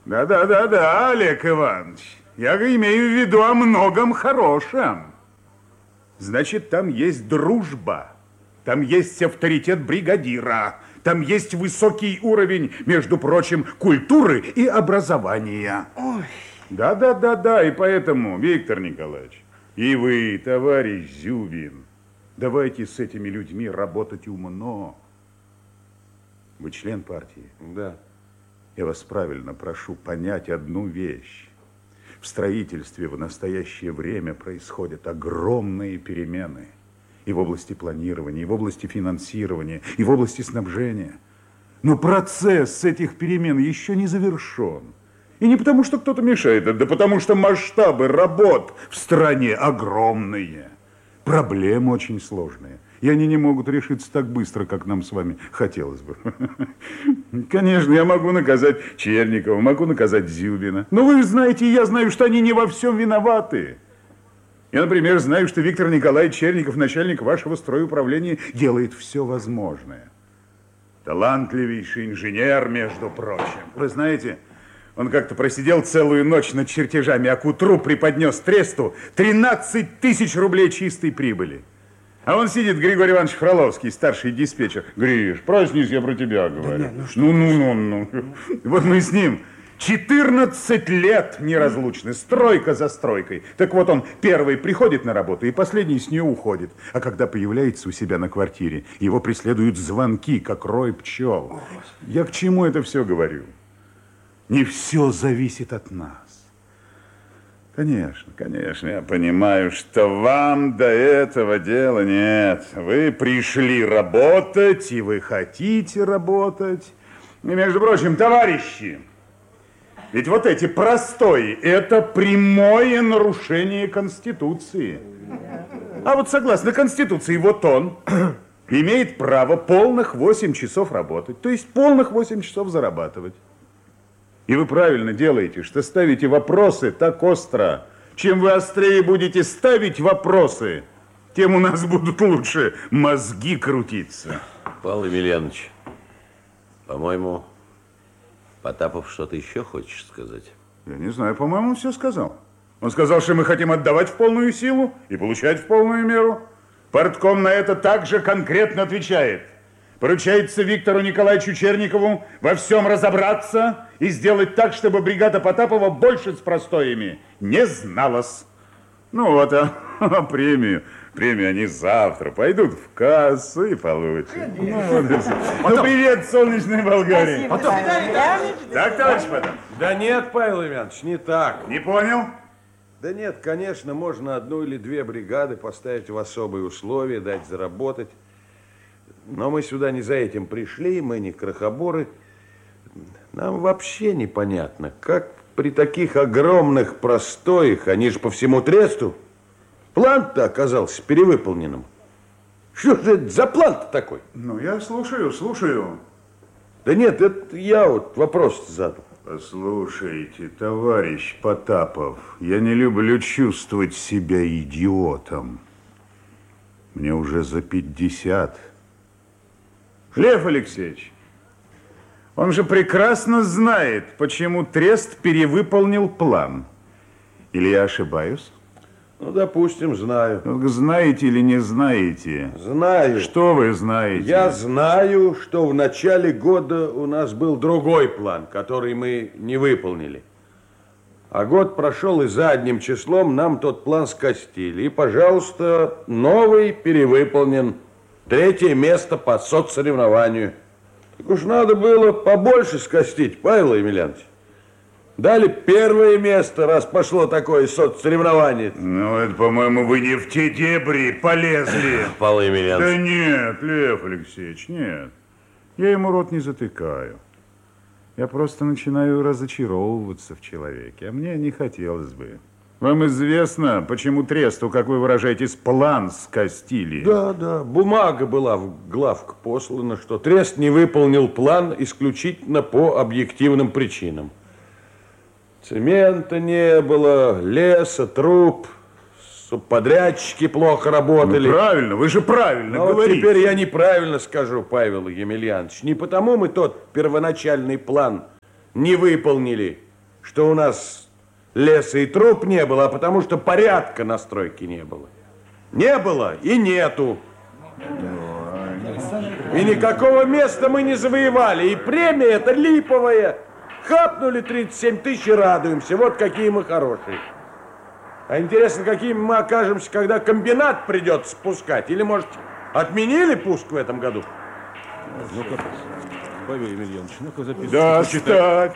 Да, Олег Иванович. Я имею в виду о многом хорошем. Значит, там есть дружба, там есть авторитет бригадира, там есть высокий уровень, между прочим, культуры и образования. Ой. Да, и поэтому, Виктор Николаевич, и вы, товарищ Зюбин, давайте с этими людьми работать умно. Вы член партии? Да. Я вас правильно прошу понять одну вещь. В строительстве в настоящее время происходят огромные перемены. И в области планирования, и в области финансирования, и в области снабжения. Но процесс этих перемен еще не завершен. И не потому, что кто-то мешает, да потому, что масштабы работ в стране огромные. Проблемы очень сложные. И они не могут решиться так быстро, как нам с вами хотелось бы. Конечно, я могу наказать Черникова, могу наказать Зюбина. Но вы знаете, я знаю, что они не во всем виноваты. Я, например, знаю, что Виктор Николаевич Черников, начальник вашего стройуправления, делает все возможное. Талантливейший инженер, между прочим. Вы знаете, он как-то просидел целую ночь над чертежами, а к утру преподнес тресту 13 тысяч рублей чистой прибыли. А он сидит, Григорий Иванович Фроловский, старший диспетчер. Гриш, проснись, я про тебя говорю. Да нет, ну. Вот мы с ним 14 лет неразлучны, стройка за стройкой. Так вот он первый приходит на работу и последний с нее уходит. А когда появляется у себя на квартире, его преследуют звонки, как рой пчел. Я к чему это все говорю? Не все зависит от нас. Конечно, я понимаю, что вам до этого дела нет. Вы пришли работать, и вы хотите работать. И, между прочим, товарищи, ведь вот эти простои – это прямое нарушение Конституции. А вот согласно Конституции, вот он имеет право полных 8 часов работать, то есть полных 8 часов зарабатывать. И вы правильно делаете, что ставите вопросы так остро. Чем вы острее будете ставить вопросы, тем у нас будут лучше мозги крутиться. Павел Емельянович, по-моему, Потапов что-то еще хочешь сказать? Я не знаю, по-моему, он все сказал. Он сказал, что мы хотим отдавать в полную силу и получать в полную меру. Партком на это также конкретно отвечает. Поручается Виктору Николаевичу Черникову во всем разобраться и сделать так, чтобы бригада Потапова больше с простоями не зналась. Ну вот, а премию они завтра пойдут в кассу и получат. Ну, привет, солнечной Болгарии. Так, товарищ Потапов? Да нет, Павел Иванович, не так. Не понял? Да нет, конечно, можно одну или две бригады поставить в особые условия, дать заработать. Но мы сюда не за этим пришли, мы не крохоборы. Нам вообще непонятно, как при таких огромных простоях, они же по всему тресту, план-то оказался перевыполненным. Что же это за план-то такой? Ну, я слушаю. Да нет, это я вот вопрос задал. Послушайте, товарищ Потапов, я не люблю чувствовать себя идиотом. Мне уже за 50. Лев Алексеевич, он же прекрасно знает, почему трест перевыполнил план. Или я ошибаюсь? Ну, допустим, знаю. Знаете или не знаете? Знаю. Что вы знаете? Я знаю, что в начале года у нас был другой план, который мы не выполнили. А год прошел, и задним числом нам тот план скостили. И, пожалуйста, новый перевыполнен. 3-е место по соцсоревнованию. Так уж надо было побольше скостить, Павел Емельянович. Дали 1-е место, раз пошло такое соцсоревнование. Ну, это, по-моему, вы не в те дебри полезли. Павел Емельянович. Да нет, Лев Алексеевич, нет. Я ему рот не затыкаю. Я просто начинаю разочаровываться в человеке, а мне не хотелось бы. Вам известно, почему тресту, как вы выражаетесь, план скостили? Да, бумага была в главк послана, что трест не выполнил план исключительно по объективным причинам. Цемента не было, леса, труб, субподрядчики плохо работали. Ну, правильно, вы же правильно говорите. Вот теперь я неправильно скажу, Павел Емельянович. Не потому мы тот первоначальный план не выполнили, что у нас леса и труп не было, а потому что порядка на стройке не было. Не было и нету. И никакого места мы не завоевали. И премия эта липовая. Хапнули 37 тысяч и радуемся. Вот какие мы хорошие. А интересно, какими мы окажемся, когда комбинат придется спускать? Или, может, отменили пуск в этом году? Ну-ка, Павел Емельянович, ну-ка записывай. Да, ставь.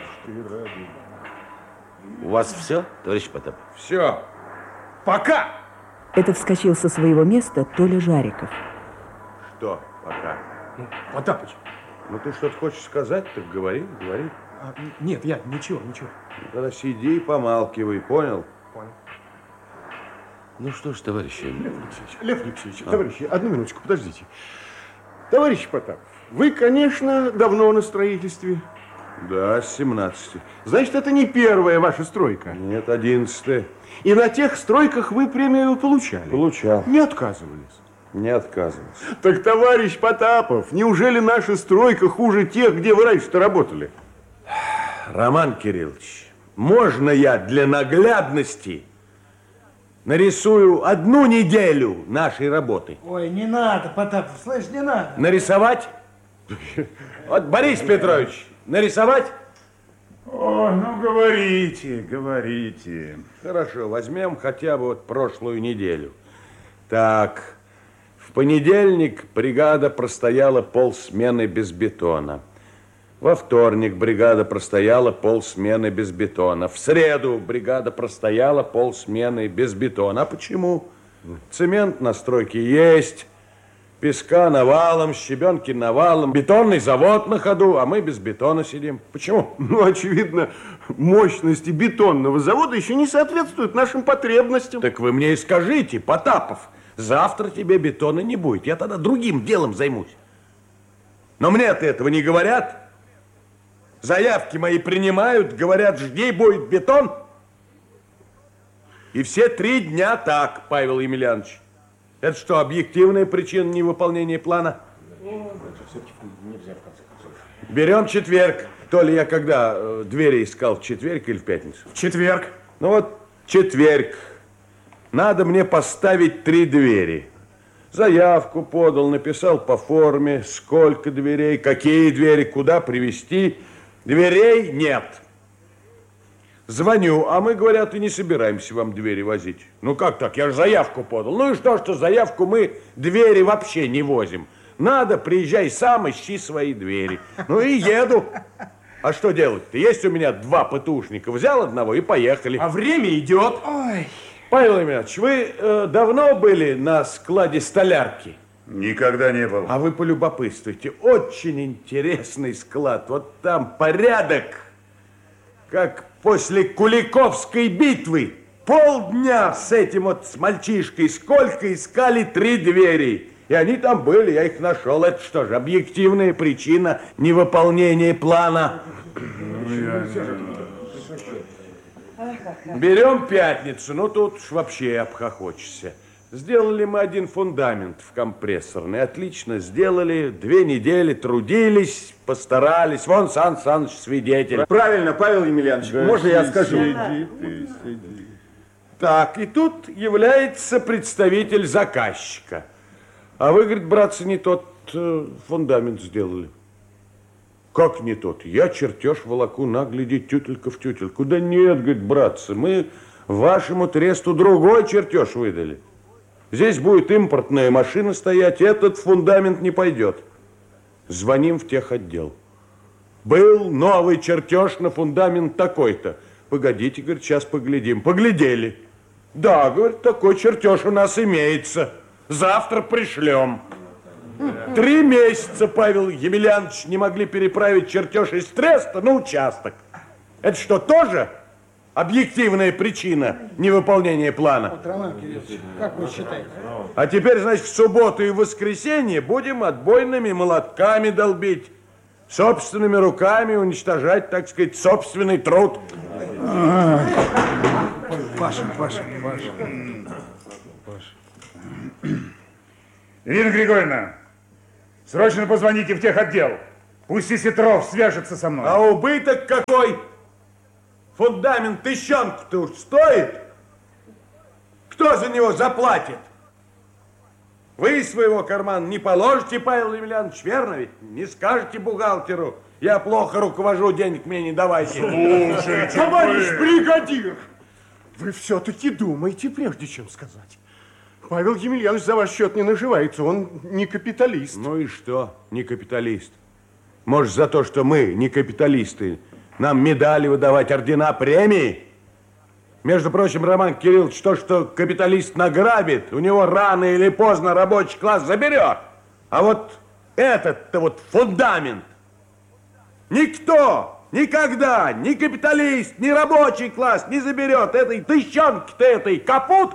У вас все, товарищ Потапов? Все. Пока. Это вскочил со своего места Толя Жариков. Что пока? Потапыч. Ну, ты что-то хочешь сказать? Так говори, говори. Нет, я ничего. Ну, тогда сиди и помалкивай, понял? Понял. Ну что ж, товарищи. Лев Алексеевич, товарищи, одну минуточку, подождите. Товарищ Потапов, вы, конечно, давно на строительстве. Да, с 17. Значит, это не первая ваша стройка. Нет, 11. И на тех стройках вы премию получали? Получал. Не отказывались? Не отказывался. Так, товарищ Потапов, неужели наша стройка хуже тех, где вы раньше-то работали? Роман Кириллович, можно я для наглядности нарисую 1 неделю нашей работы? Ой, не надо, Потапов, слышь, не надо. Нарисовать? Вот, Борис Петрович, нарисовать? О, ну говорите, говорите. Хорошо, возьмем хотя бы вот прошлую неделю. Так, в понедельник бригада простояла полсмены без бетона. Во вторник бригада простояла полсмены без бетона. В среду бригада простояла полсмены без бетона. А почему? Цемент на стройке есть, песка навалом, щебенки навалом, бетонный завод на ходу, а мы без бетона сидим. Почему? Ну, очевидно, мощности бетонного завода еще не соответствуют нашим потребностям. Так вы мне и скажите, Потапов, завтра тебе бетона не будет. Я тогда другим делом займусь. Но мне-то этого не говорят. Заявки мои принимают, говорят, жди, будет бетон. И все 3 дня так, Павел Емельянович. Это что, объективная причина невыполнения плана? Берем четверг. То ли я когда двери искал, в четверг или в пятницу? В четверг. Ну вот, четверг. Надо мне поставить 3 двери. Заявку подал, написал по форме, сколько дверей, какие двери, куда привезти. Дверей нет. Звоню, а мы, говорят, и не собираемся вам двери возить. Ну как так, я же заявку подал. Ну и что заявку мы двери вообще не возим. Надо, приезжай сам, ищи свои двери. Ну и еду. А что делать-то? Есть у меня 2 ПТУшника. Взял одного и поехали. А время идет. Ой, Павел Емельянович, вы давно были на складе столярки? Никогда не был. А вы полюбопытствуйте. Очень интересный склад. Вот там порядок, как после Куликовской битвы. Полдня с этим вот с мальчишкой сколько искали 3 двери. И они там были, я их нашел. Это что же, объективная причина невыполнения плана? Берем пятницу, ну тут уж вообще обхохочешься. Сделали мы 1 фундамент в компрессорный. Отлично сделали. 2 недели трудились, постарались. Вон Сан Саныч свидетель. Правильно, Павел Емельянович, можно я скажу? Сиди. Так, и тут является представитель заказчика. А вы, говорит, братцы, не тот фундамент сделали. Как не тот? Я чертеж волоку, наглядеть тютелька в тютельку. Да нет, говорит, братцы, мы вашему тресту другой чертеж выдали. Здесь будет импортная машина стоять, этот фундамент не пойдет. Звоним в техотдел. Был новый чертеж на фундамент такой-то. Погодите, говорит, сейчас поглядим. Поглядели. Да, говорит, такой чертеж у нас имеется. Завтра пришлем. 3 месяца, Павел Емельянович, не могли переправить чертеж из треста на участок. Это что, тоже объективная причина невыполнения плана? вот, Роман Кириллович, как вы считаете? А теперь, значит, в субботу и в воскресенье будем отбойными молотками долбить, собственными руками уничтожать, так сказать, собственный труд. Паша. Ирина Григорьевна, срочно позвоните в техотдел. Пусть и Сетров свяжется со мной. А убыток какой? фундамент тыщенку-то уж стоит? Кто за него заплатит? Вы из своего кармана не положите, Павел Емельянович, верно ведь? Не скажете бухгалтеру, я плохо руковожу, денег мне не давайте. Слушайте, товарищ бригадир, вы все-таки думаете, прежде чем сказать. Павел Емельянович за ваш счет не наживается, он не капиталист. Ну и что, не капиталист? Может, за то, что мы не капиталисты, нам медали выдавать, ордена, премии? Между прочим, Роман Кириллович, то, что капиталист награбит, у него рано или поздно рабочий класс заберет. А вот этот-то вот фундамент никто никогда, ни капиталист, ни рабочий класс не заберет. Этой тыщенки-то этой капут.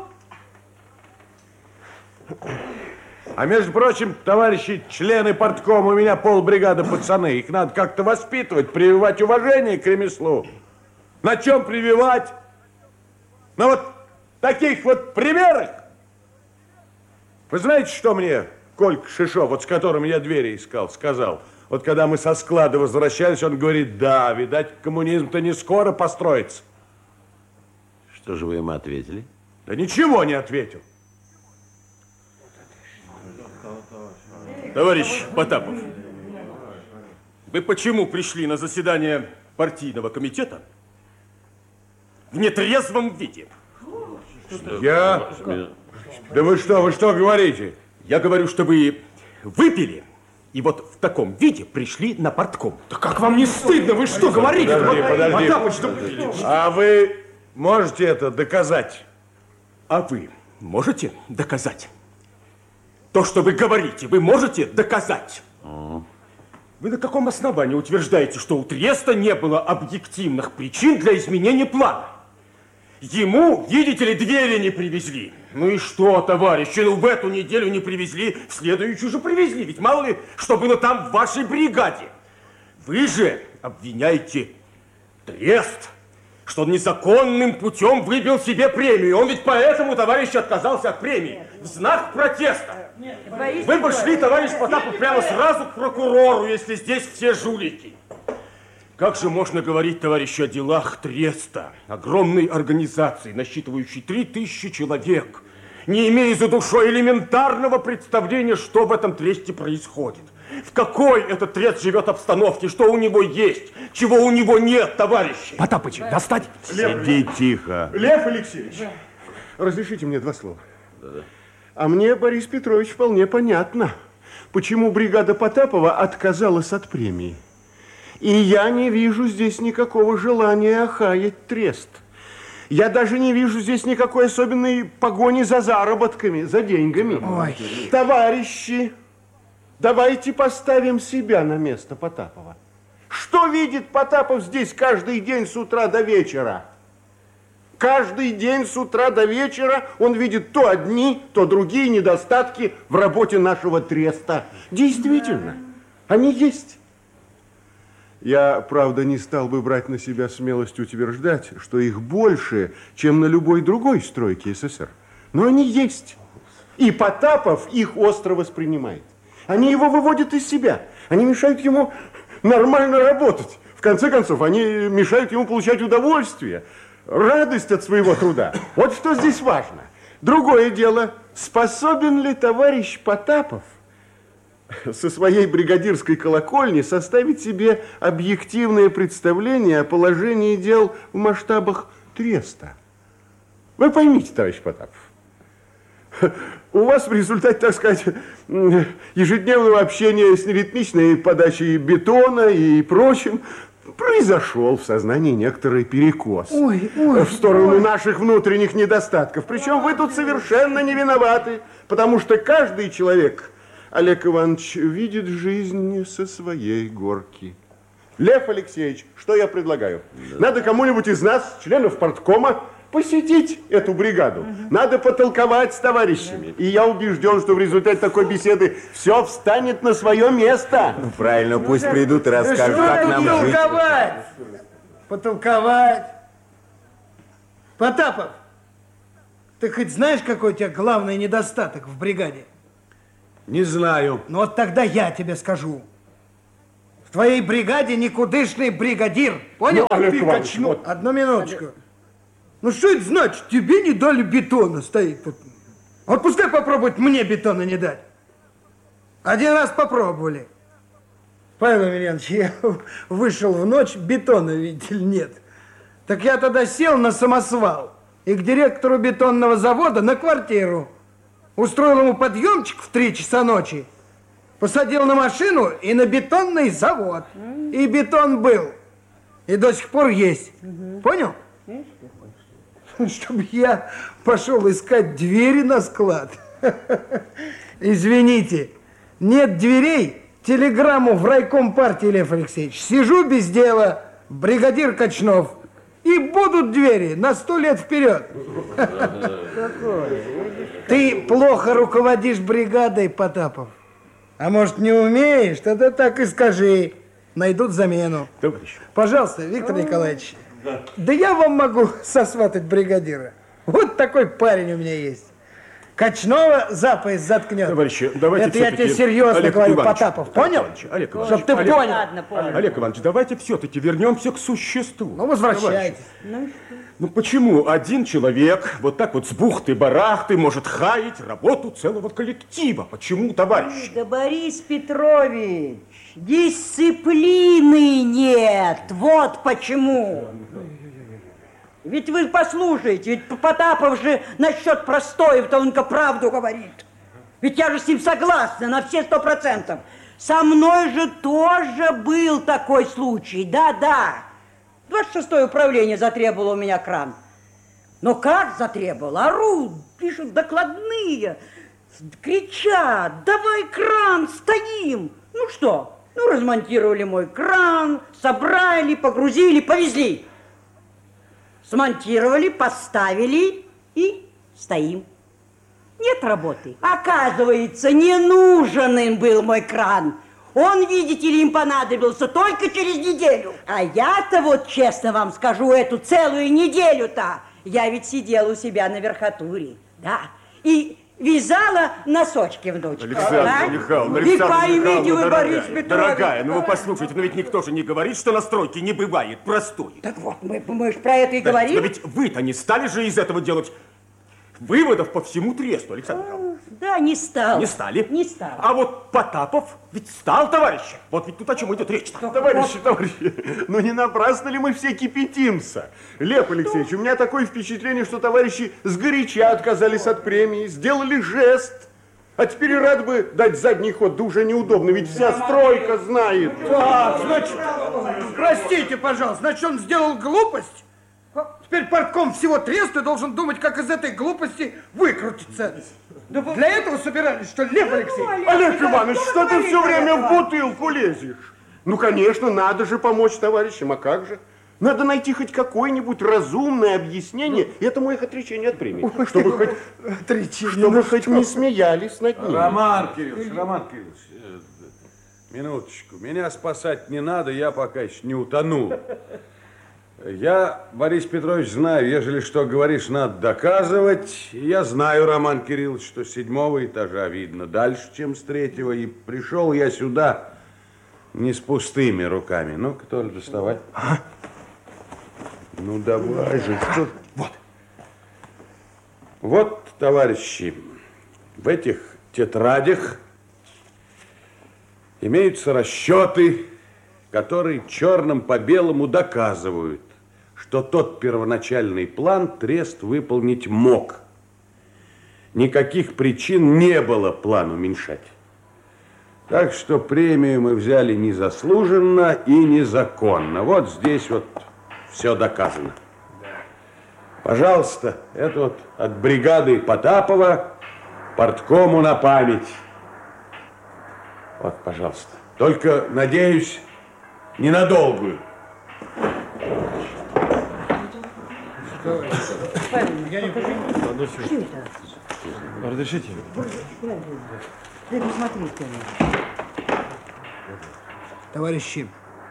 А между прочим, товарищи члены парткома, у меня полбригады пацаны. Их надо как-то воспитывать, прививать уважение к ремеслу. На чем прививать? На вот таких вот примерах. Вы знаете, что мне Колька Шишов, вот с которым я двери искал, сказал? Вот когда мы со склада возвращались, он говорит, да, видать, коммунизм-то не скоро построится. Что же вы ему ответили? Да ничего не ответил. Товарищ Потапов, вы почему пришли на заседание партийного комитета в нетрезвом виде? Я? Да вы что говорите? Я говорю, что вы выпили и вот в таком виде пришли на партком. Да как вам не стыдно? Вы что говорите? Подожди. Потапыч, да... А вы можете это доказать? А вы можете доказать? То, что вы говорите, вы можете доказать? Вы на каком основании утверждаете, что у Треста не было объективных причин для изменения плана? Ему, видите ли, двери не привезли. Ну и что, товарищи, ну в эту неделю не привезли, в следующую же привезли. Ведь мало ли, что было там в вашей бригаде. Вы же обвиняете Трест, что он незаконным путем выбил себе премию. Он ведь поэтому, товарищ, отказался от премии. В знак протеста. Вы бы шли, товарищ Потапов, прямо сразу к прокурору, если здесь все жулики. Как же можно говорить, товарищи, о делах Треста, огромной организации, насчитывающей 3000 человек, не имея за душой элементарного представления, что в этом Тресте происходит? В какой этот Трест живет обстановке, что у него есть, чего у него нет, товарищи? Потапыч, достать? Сиди тихо. Лев Алексеевич, разрешите мне два слова. А мне, Борис Петрович, вполне понятно, почему бригада Потапова отказалась от премии. И я не вижу здесь никакого желания охаять Трест. Я даже не вижу здесь никакой особенной погони за заработками, за деньгами. Ой. Товарищи, давайте поставим себя на место Потапова. Что видит Потапов здесь каждый день с утра до вечера? Каждый день с утра до вечера он видит то одни, то другие недостатки в работе нашего Треста. Действительно, они есть. Я, правда, не стал бы брать на себя смелость утверждать, что их больше, чем на любой другой стройке СССР. Но они есть. И Потапов их остро воспринимает. Они его выводят из себя. Они мешают ему нормально работать. В конце концов, они мешают ему получать удовольствие, радость от своего труда. Вот что здесь важно. Другое дело, способен ли товарищ Потапов со своей бригадирской колокольни составить себе объективное представление о положении дел в масштабах Треста? Вы поймите, товарищ Потапов, у вас в результате, так сказать, ежедневного общения с неритмичной подачей бетона и прочим произошел в сознании некоторый перекос в сторону наших внутренних недостатков. Причем вы тут совершенно не виноваты, потому что каждый человек, Олег Иванович, видит жизнь со своей горки. Лев Алексеевич, что я предлагаю? Надо кому-нибудь из нас, членов парткома, посетить эту бригаду. Надо потолковать с товарищами. И я убежден, что в результате такой беседы все встанет на свое место. Правильно, пусть придут и расскажут, как нам жить. Потолковать. Потапов, ты хоть знаешь, какой у тебя главный недостаток в бригаде? Не знаю. Ну вот тогда я тебе скажу. В твоей бригаде никудышный бригадир. Понял? Олег Иванович, вот. Одну минуточку. Ну что это значит? Тебе не дали бетона, стоит тут. Вот пускай попробуют мне бетона не дать. Один раз попробовали. Павел Емельянович, я вышел в ночь, бетона, видите ли, нет. Так я тогда сел на самосвал и к директору бетонного завода на квартиру. Устроил ему подъемчик в 3 часа ночи. Посадил на машину и на бетонный завод. И бетон был. И до сих пор есть. Понял? Чтобы я пошел искать двери на склад. Извините, нет дверей, телеграмму в райком партии, Лев Алексеевич. Сижу без дела, бригадир Кочнов. И будут двери на 100 лет вперед. Ты плохо руководишь бригадой, Потапов. А может, не умеешь? Тогда так и скажи. Найдут замену. Товарищ. Пожалуйста, Виктор Николаевич. Да я вам могу сосватать бригадира. Вот такой парень у меня есть. Кочнова за пояс заткнет. Товарищи, давайте это я тебе серьезно Олег говорю, Иванович, Потапов. Понял? Олег Иванович, Чтоб ты Олег, понял. Ладно, понял. Олег Иванович, давайте все-таки вернемся к существу. Ну, возвращайтесь. Ну почему один человек вот так вот с бухты-барахты может хаять работу целого коллектива? Почему, товарищ? Да, Борис Петрович, дисциплины нет. Вот почему. Ведь вы послушайте, ведь Потапов же насчет простоев-то он-ка правду говорит. Ведь я же с ним согласна на все 100%. Со мной же тоже был такой случай, да-да. 26-е управление затребовало у меня кран. Но как затребовало? Орут, пишут докладные, кричат: давай кран, стоим. Ну что? Ну, размонтировали мой кран, собрали, погрузили, повезли. Смонтировали, поставили и стоим. Нет работы. Оказывается, не нужен им был мой кран. Он, видите ли, им понадобился только через неделю. А я-то вот, честно вам скажу, эту целую неделю-то я ведь сидела у себя на верхотуре, да, и вязала носочки внучку. Александра Михайловна, И поймите вы, Борис Петрович. Дорогая, ну вы послушайте, но ведь никто же не говорит, что на стройке не бывает простой. Так вот, мы же про это и говорим. Но ведь вы-то не стали же из этого делать выводов по всему тресту, Александр Михайлович. Да, не стал. Не стали? Не стал. А вот Потапов ведь стал, товарищи. Вот ведь тут о чем идет речь-то. Товарищи, ну не напрасно ли мы все кипятимся? Лев Алексеевич, у меня такое впечатление, что товарищи сгоряча отказались от премии, сделали жест. А теперь рад бы дать задний ход, да уже неудобно, ведь вся стройка знает. Так, значит, простите, пожалуйста, значит, он сделал глупость? Теперь портком всего треста должен думать, как из этой глупости выкрутиться. Для этого собирались, что ли, Лев Алексеевич? Олег Иванович, что ты все время в бутылку лезешь? Ну, конечно, надо же помочь товарищам, а как же? Надо найти хоть какое-нибудь разумное объяснение этому их отречению от премии. Чтобы хоть не смеялись над ним. Роман Кириллович, минуточку. Меня спасать не надо, я пока еще не утонул. Я, Борис Петрович, знаю, ежели что говоришь, надо доказывать. Я знаю, Роман Кириллович, что с 7-го этажа видно дальше, чем с 3-го. И пришел я сюда не с пустыми руками. Ну-ка, Толя, доставай. Ну, давай же. Что? Вот, товарищи, в этих тетрадях имеются расчеты, которые черным по белому доказывают, что тот первоначальный план трест выполнить мог. Никаких причин не было план уменьшать. Так что премию мы взяли незаслуженно и незаконно. Вот здесь вот все доказано. Пожалуйста, это вот от бригады Потапова порткому на память. Вот, пожалуйста. Только, надеюсь, ненадолгую. Разрешите? Ты посмотри, Товарищи,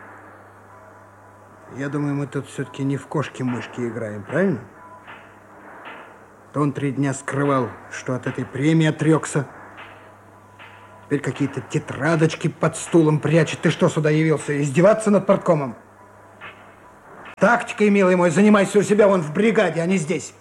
я думаю, мы тут все-таки не в кошки-мышки играем, правильно? То он 3 дня скрывал, что от этой премии отрекся. Теперь какие-то тетрадочки под стулом прячет. Ты что сюда явился? Издеваться над парткомом? Тактикой, милый мой, занимайся у себя вон в бригаде, а не здесь.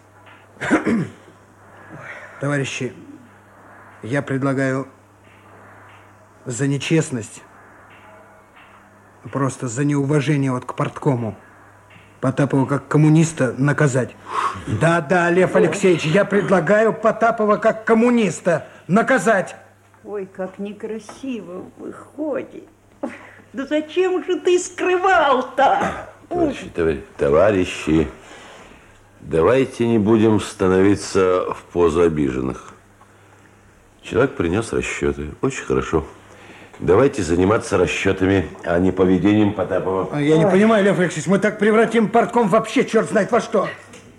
Товарищи, я предлагаю за нечестность, просто за неуважение вот к парткому Потапова как коммуниста наказать. Да, Лев Алексеевич, я предлагаю Потапова как коммуниста наказать. Ой, как некрасиво выходит. Да зачем же ты скрывал-то? Товарищи, давайте не будем становиться в позу обиженных. Человек принес расчеты. Очень хорошо. Давайте заниматься расчетами, а не поведением Потапова. Я не понимаю, Лев Алексеевич, мы так превратим партком вообще черт знает во что.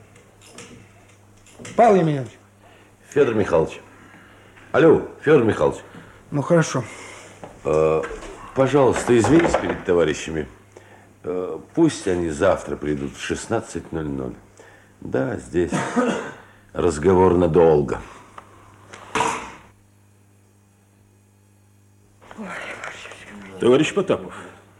Павел Емельянович. Федор Михайлович. Алло, Федор Михайлович. Ну, хорошо. Пожалуйста, извинитесь перед товарищами. Пусть они завтра придут в 16:00. Да, здесь разговор надолго. Товарищ Потапов,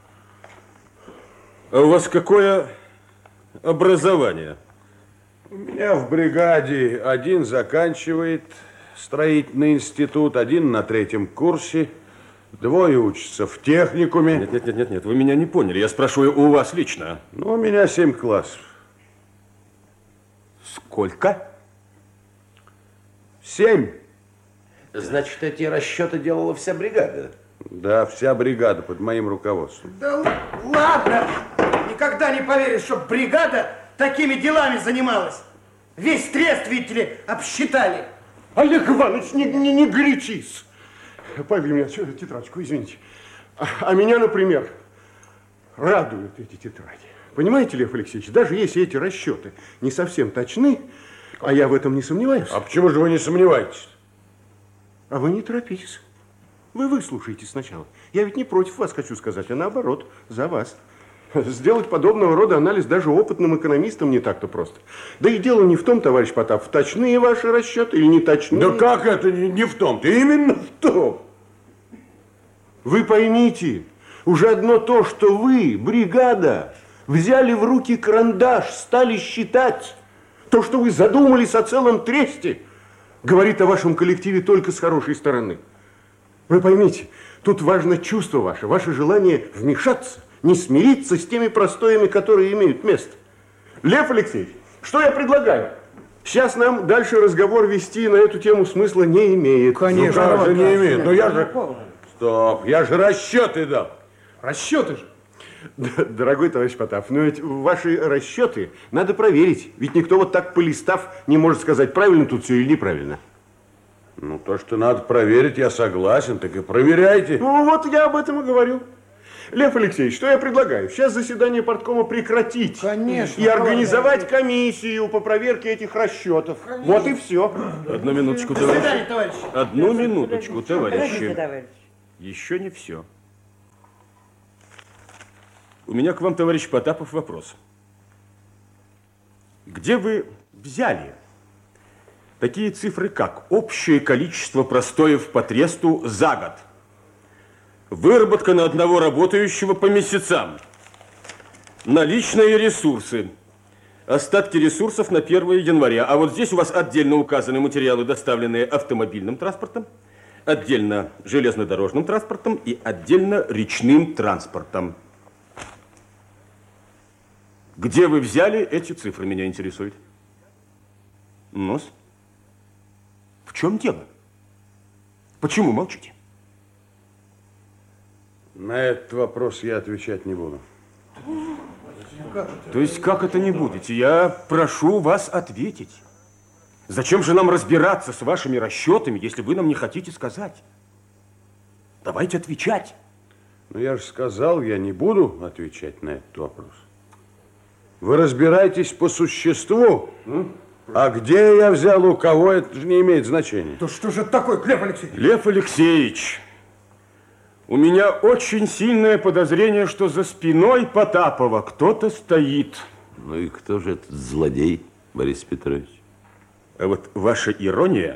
а у вас какое образование? У меня в бригаде один заканчивает строительный институт, один на 3-м курсе, двое учатся в техникуме. Нет, вы меня не поняли. Я спрашиваю у вас лично. Ну, у меня 7 классов. Сколько? 7. Значит, эти расчеты делала вся бригада? Да, вся бригада под моим руководством. Да ладно! Никогда не поверишь, что бригада такими делами занималась. Весь трест, видите ли, обсчитали. Олег Иванович, не горячись. Павел Емельянович, тетрадочку, извините. А меня, например, радуют эти тетради. Понимаете, Лев Алексеевич, даже если эти расчеты не совсем точны, а я в этом не сомневаюсь. А почему же вы не сомневаетесь? А вы не торопитесь. Вы выслушайте сначала. Я ведь не против вас хочу сказать, а наоборот, за вас. Сделать подобного рода анализ даже опытным экономистам не так-то просто. Да и дело не в том, товарищ Потапов, точные ваши расчеты или не точные. Да как это не в том? Ты именно в том. Вы поймите, уже одно то, что вы, бригада, взяли в руки карандаш, стали считать, то, что вы задумались о целом тресте, говорит о вашем коллективе только с хорошей стороны. Вы поймите, тут важно чувство ваше желание вмешаться, не смириться с теми простоями, которые имеют место. Лев Алексеевич, что я предлагаю? Сейчас нам дальше разговор вести на эту тему смысла не имеет. Конечно. Ну, как же не имеет? Ну, я же... Стоп, я же расчеты дал. Расчеты же. Дорогой товарищ Потапов, но ведь ваши расчеты надо проверить. Ведь никто вот так полистав не может сказать, правильно тут все или неправильно. Ну, то, что надо проверить, я согласен, так и проверяйте. Ну, вот я об этом и говорю. Лев Алексеевич, что я предлагаю? Сейчас заседание парткома прекратить. Конечно. И организовать комиссию по проверке этих расчетов. Конечно. Вот и все. Одну минуточку, До свидания, товарищи. Одну минуточку, Подождите, товарищи. товарищ. Еще не все. У меня к вам, товарищ Потапов, вопрос. Где вы взяли такие цифры, как общее количество простоев по тресту за год, выработка на одного работающего по месяцам, наличные ресурсы, остатки ресурсов на 1 января. А вот здесь у вас отдельно указаны материалы, доставленные автомобильным транспортом, отдельно железнодорожным транспортом и отдельно речным транспортом. Где вы взяли эти цифры, меня интересует. Ну-с. В чем дело? Почему молчите? На этот вопрос я отвечать не буду. То есть как это не будете? Я прошу вас ответить. Зачем же нам разбираться с вашими расчетами, если вы нам не хотите сказать? Давайте отвечать. Ну, я же сказал, я не буду отвечать на этот вопрос. Вы разбирайтесь по существу. А где я взял, у кого, это же не имеет значения. То что же это такое, Лев Алексеевич? Лев Алексеевич, у меня очень сильное подозрение, что за спиной Потапова кто-то стоит. Ну и кто же этот злодей, Борис Петрович? А вот ваша ирония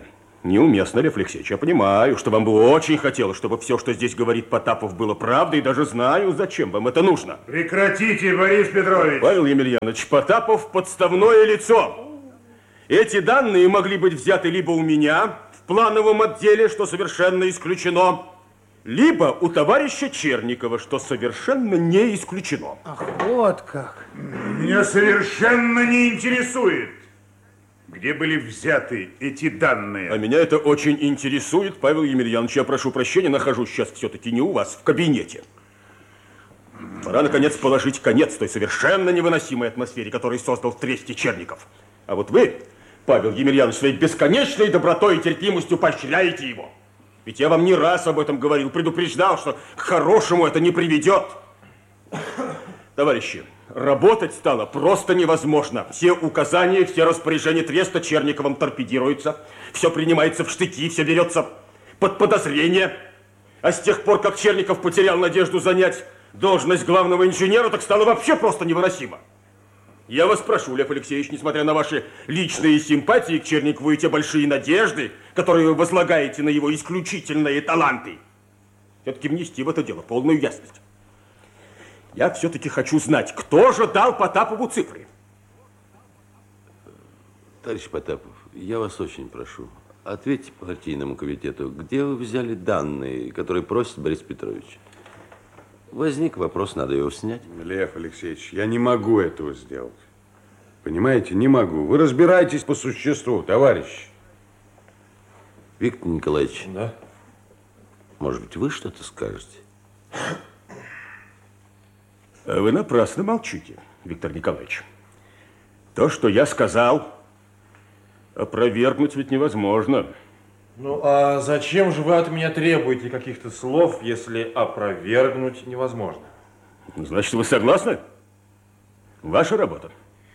неуместно, Лев Алексеевич. Я понимаю, что вам бы очень хотелось, чтобы все, что здесь говорит Потапов, было правдой, и даже знаю, зачем вам это нужно. Прекратите, Борис Петрович! Павел Емельянович, Потапов – подставное лицо. Эти данные могли быть взяты либо у меня в плановом отделе, что совершенно исключено, либо у товарища Черникова, что совершенно не исключено. Ах, вот как. Меня совершенно не интересует, где были взяты эти данные. А меня это очень интересует, Павел Емельянович. Я прошу прощения, нахожусь сейчас все-таки не у вас, в кабинете. Пора, наконец, положить конец той совершенно невыносимой атмосфере, которую создал в Тресте Черников. А вот вы, Павел Емельянович, своей бесконечной добротой и терпимостью поощряете его. Ведь я вам не раз об этом говорил, предупреждал, что к хорошему это не приведет. Товарищи, работать стало просто невозможно. Все указания, все распоряжения Треста Черниковым торпедируются. Все принимается в штыки, все берется под подозрение. А с тех пор, как Черников потерял надежду занять должность главного инженера, так стало вообще просто невыносимо. Я вас прошу, Лев Алексеевич, несмотря на ваши личные симпатии к Черникову и те большие надежды, которые вы возлагаете на его исключительные таланты, все-таки внести в это дело полную ясность. Я все-таки хочу знать, кто же дал Потапову цифры. Товарищ Потапов, я вас очень прошу, ответьте партийному комитету, где вы взяли данные, которые просит Борис Петрович. Возник вопрос, надо его снять. Лев Алексеевич, я не могу этого сделать. Понимаете, не могу. Вы разбираетесь по существу, товарищ. Виктор Николаевич. Да? Может быть, вы что-то скажете? Вы напрасно молчите, Виктор Николаевич. То, что я сказал, опровергнуть ведь невозможно. Ну, а зачем же вы от меня требуете каких-то слов, если опровергнуть невозможно? Значит, вы согласны? Ваша работа.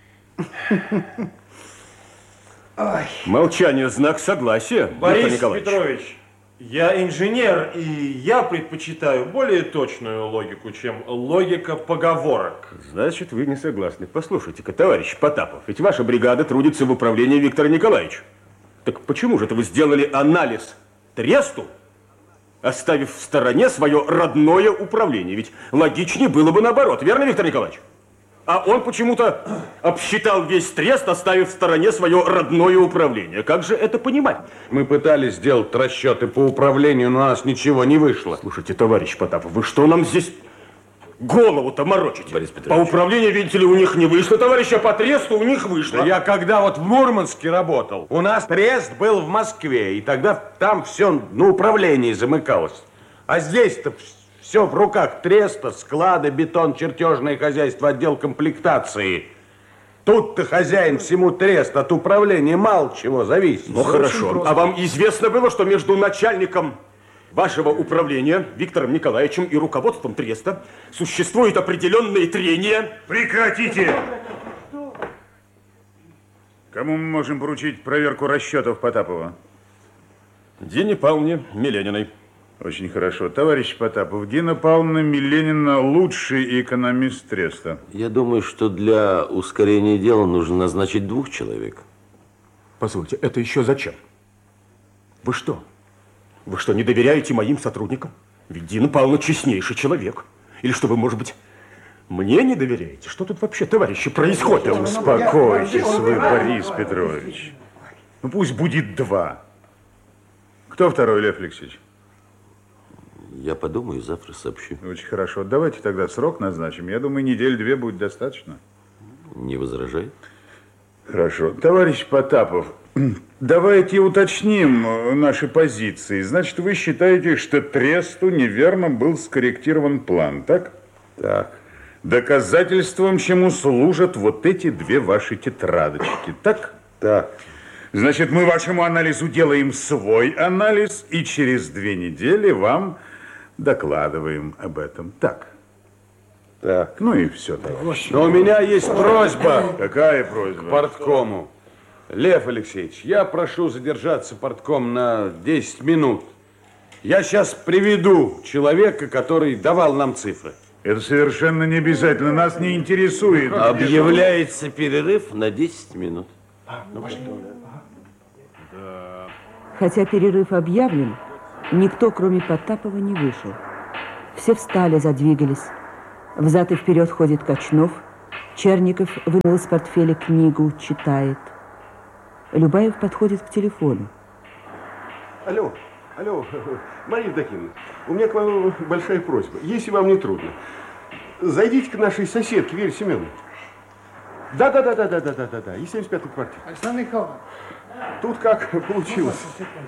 Молчание – знак согласия, Борис Виктор Николаевич. Петрович, я инженер, и я предпочитаю более точную логику, чем логика поговорок. Значит, вы не согласны. Послушайте-ка, товарищ Потапов, ведь ваша бригада трудится в управлении Виктора Николаевича. Так почему же это вы сделали анализ Тресту, оставив в стороне свое родное управление? Ведь логичнее было бы наоборот, верно, Виктор Николаевич? А он почему-то обсчитал весь Трест, оставив в стороне свое родное управление. Как же это понимать? Мы пытались сделать расчеты по управлению, но у нас ничего не вышло. Слушайте, товарищ Потапов, вы что нам здесь голову-то морочите? Борис Петрович. По управлению, видите ли, у них не вышло, товарищ, а по Тресту у них вышло. Да я когда вот в Мурманске работал, у нас Трест был в Москве, и тогда там все на управлении замыкалось. А здесь-то все в руках Треста, склады, бетон, чертежное хозяйство, отдел комплектации. Тут-то хозяин всему Трест, от управления мало чего зависит. Ну хорошо, а вам известно было, что между начальником вашего управления Виктором Николаевичем и руководством Треста существует определенные трения? Прекратите! Кому мы можем поручить проверку расчетов Потапова? Дине Павловне Милениной. Очень хорошо. Товарищ Потапов, Дина Павловна Миленина лучший экономист Треста. Я думаю, что для ускорения дела нужно назначить 2 человек. Позвольте, это еще зачем? Вы что? Вы что, не доверяете моим сотрудникам? Ведь Дина Павловна честнейший человек. Или что вы, может быть, мне не доверяете? Что тут вообще, товарищи, происходит? Да успокойтесь вы, Борис Петрович. Ну пусть будет 2. Кто второй, Лев Алексеевич? Я подумаю, завтра сообщу. Очень хорошо. Давайте тогда срок назначим. Я думаю, 1-2 недели будет достаточно. Не возражает? Хорошо. Товарищ Потапов, давайте уточним наши позиции. Значит, вы считаете, что Тресту неверно был скорректирован план, так? Так. Доказательством чему служат вот эти 2 ваши тетрадочки, так? Так. Значит, мы вашему анализу делаем свой анализ и через 2 недели вам докладываем об этом. Так. Так. Ну и все, товарищ. Но у меня есть просьба. Какая просьба? К парткому. Лев Алексеевич, я прошу задержаться партком на 10 минут. Я сейчас приведу человека, который давал нам цифры. Это совершенно не обязательно. Нас не интересует. Объявляется перерыв на 10 минут. Хотя перерыв объявлен, никто, кроме Потапова, не вышел. Все встали, задвигались. Взад и вперед ходит Качнов. Черников вынул из портфеля книгу, читает. Любаев подходит к телефону. Алло, Мария Евдокимовна, у меня к вам большая просьба, если вам не трудно. Зайдите к нашей соседке Вере Семеновне. Да, и 75-й квартир. Александр Михайлович. Тут как получилось.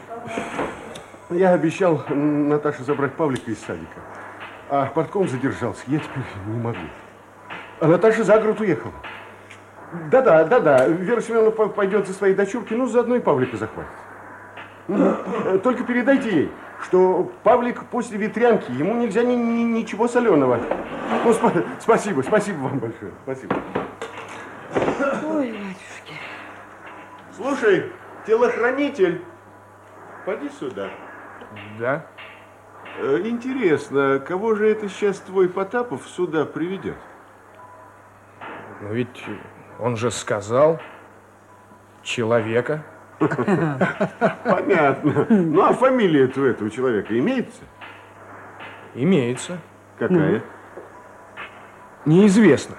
Я обещал Наташе забрать Павлика из садика, а портком задержался, я теперь не могу. А Наташа за город уехала. Да, Вера Семеновна пойдет за своей дочурки, ну, заодно и Павлика захватит. Только передайте ей, что Павлик после ветрянки, ему нельзя ничего соленого. Ну, спасибо вам большое, спасибо. Ой, батюшки. Слушай, телохранитель, поди сюда. Да? Интересно, кого же это сейчас твой Потапов сюда приведет? Но ведь он же сказал человека. Понятно. Ну, а фамилия у этого человека имеется? Имеется. Какая? Неизвестно.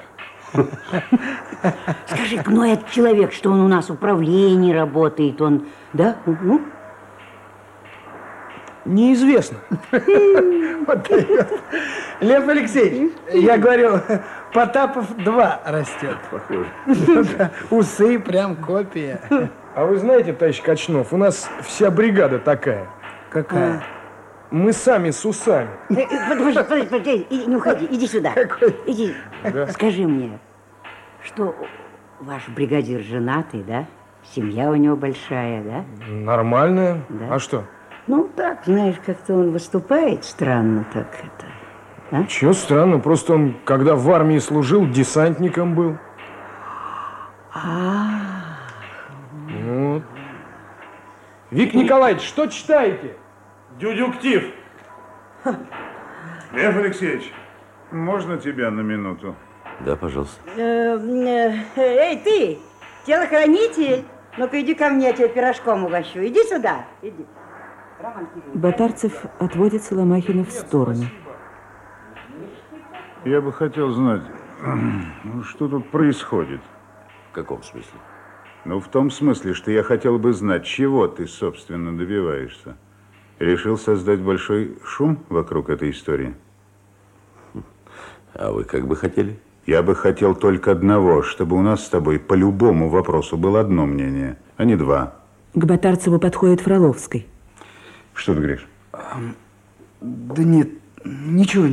Скажи, ну этот человек, что он у нас в управлении работает, он, да? Ну? Неизвестно. Лев Алексеевич, я говорю, Потапов 2 растет. Похоже. Усы прям копия. А вы знаете, товарищ Качнов, у нас вся бригада такая. Какая? Мы сами с усами. Подожди, не уходи, иди сюда. Иди, скажи мне, что ваш бригадир женатый, да? Семья у него большая, да? Нормальная. Да. А что? Ну, так, знаешь, как-то он выступает странно так это. А? Чего странно, просто он, когда в армии служил, десантником был. Вот. Вик Николаевич, что читаете? Дюдюктив. Лев Алексеевич, можно тебя на минуту? Да, пожалуйста. Эй, ты, телохранитель, ну-ка иди ко мне, я тебя пирожком угощу. Иди сюда, иди. Батарцев отводит Соломахина в сторону. Я бы хотел знать, что тут происходит. В каком смысле? Ну, в том смысле, что я хотел бы знать, чего ты, собственно, добиваешься. Решил создать большой шум вокруг этой истории? А вы как бы хотели? Я бы хотел только одного, чтобы у нас с тобой по любому вопросу было одно мнение, а не два. К Батарцеву подходит Фроловский. Что ты говоришь? Да нет, ничего.